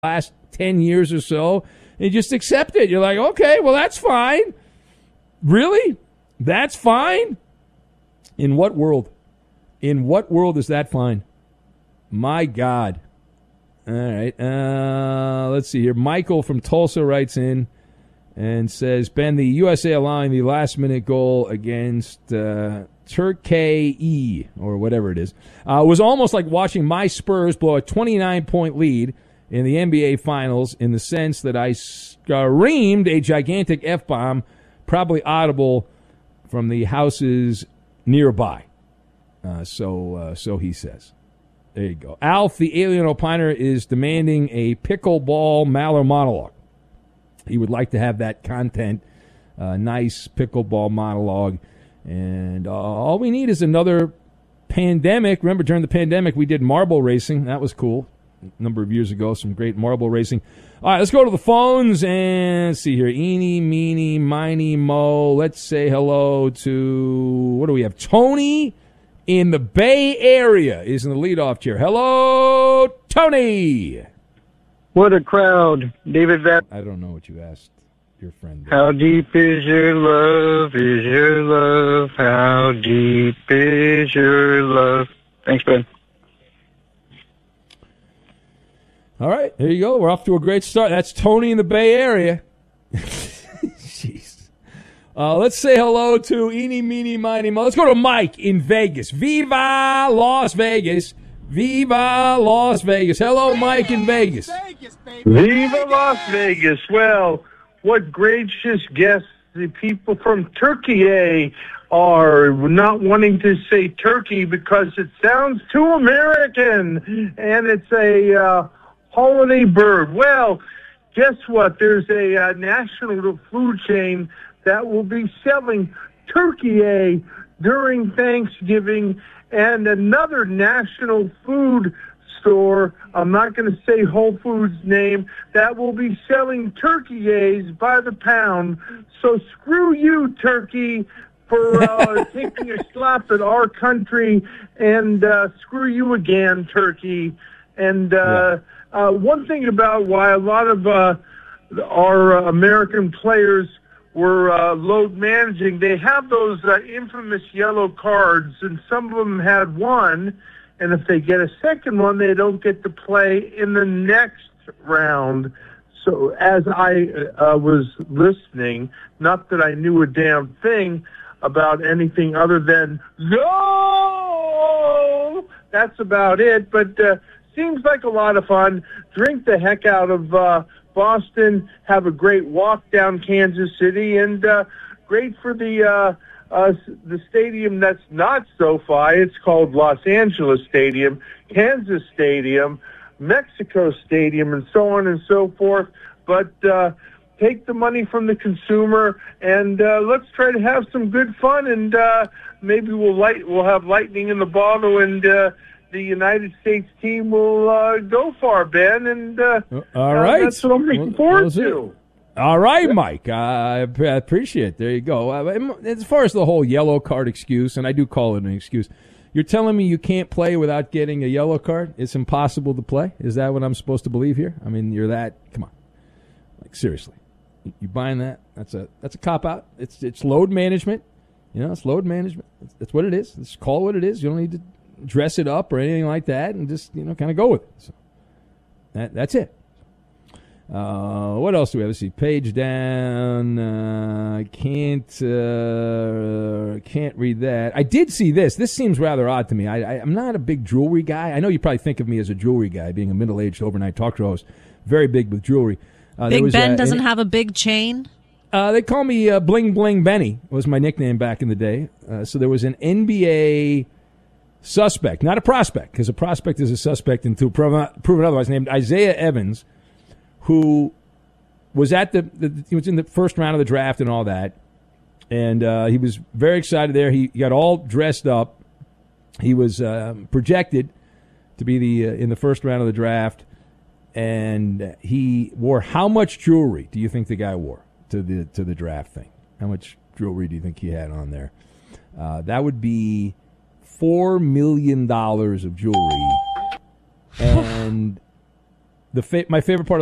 last 10 years or so, and you just accept it. You're like, okay, well, that's fine. Really? That's fine? In what world? In what world is that fine? My God. All right. Let's see here. Michael from Tulsa writes in and says, Ben, the USA allowing the last-minute goal against Turkey, or whatever it is, was almost like watching my Spurs blow a 29-point lead in the NBA Finals, in the sense that I screamed a gigantic F-bomb, probably audible from the houses nearby. So he says. There you go. Alf, the alien opiner, is demanding a pickleball Maller monologue. He would like to have that content, nice pickleball monologue. And all we need is another pandemic. Remember, during the pandemic, we did marble racing. That was cool. A number of years ago, some great marble racing. All right, let's go to the phones and see here. Eeny, meeny, miny, mo. Let's say hello to, what do we have? Tony in the Bay Area is in the leadoff chair. Hello, Tony. What a crowd. David Van. I don't know what you asked your friend. How deep is your love? Is your love? How deep is your love? Thanks, Ben. All right, there you go. We're off to a great start. That's Tony in the Bay Area. Jeez. Let's say hello to Eeny, Meeny, Miny, Mo. Let's go to Mike in Vegas. Viva Las Vegas. Viva Las Vegas. Hello, Mike in Vegas. Viva Las Vegas. Well, what gracious guests the people from Turkey are not wanting to say turkey because it sounds too American, and it's a holiday bird. Well, guess what? There's a national food chain that will be selling turkey during Thanksgiving, and another national food store, I'm not going to say Whole Foods name, that will be selling turkey by the pound. So screw you, turkey, for taking a slap at our country, and screw you again, turkey. And one thing about why a lot of our American players were load managing, they have those infamous yellow cards, and some of them had one, and if they get a second one, they don't get to play in the next round. So as I was listening, not that I knew a damn thing about anything other than go, that's about it, but seems like a lot of fun. Drink the heck out of Boston, have a great walk down Kansas City, and great for the stadium that's not SoFi. It's called Los Angeles Stadium, Kansas Stadium, Mexico Stadium, and so on and so forth. But take the money from the consumer, and let's try to have some good fun, and maybe we'll have lightning in the bottle, and the United States team will go far, Ben, and all right. That's what I'm looking forward to. All right, Mike. I appreciate it. There you go. As far as the whole yellow card excuse, and I do call it an excuse, you're telling me you can't play without getting a yellow card? It's impossible to play? Is that what I'm supposed to believe here? I mean, you're that. Come on, like seriously, you buying that? That's a cop out. It's load management. You know, it's load management. That's what it is. Just call it what it is. You don't need to dress it up or anything like that, and just kind of go with it. So that's it. What else do we have? Let's see. Page down. Can't read that. I did see this. This seems rather odd to me. I'm not a big jewelry guy. I know you probably think of me as a jewelry guy, being a middle-aged overnight talk show host. Very big with jewelry. Big Ben doesn't have a big chain? They call me Bling Bling Benny, was my nickname back in the day. So there was an NBA suspect, not a prospect, because a prospect is a suspect until proven otherwise, named Isaiah Evans, who was he was in the first round of the draft and all that, and he was very excited there. He got all dressed up. He was projected to be in the first round of the draft, and he wore how much jewelry do you think the guy wore to the draft thing? How much jewelry do you think he had on there? That would be $4 million of jewelry, and My favorite part